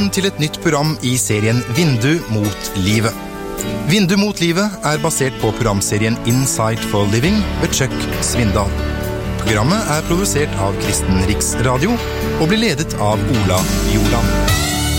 Til et nytt program i serien Vindu mot livet. Vindu mot livet basert på programserien Insight for Living ved Chuck Svindal. Programmet produsert av Kristen Riksradio og blir ledet av Ola Joland.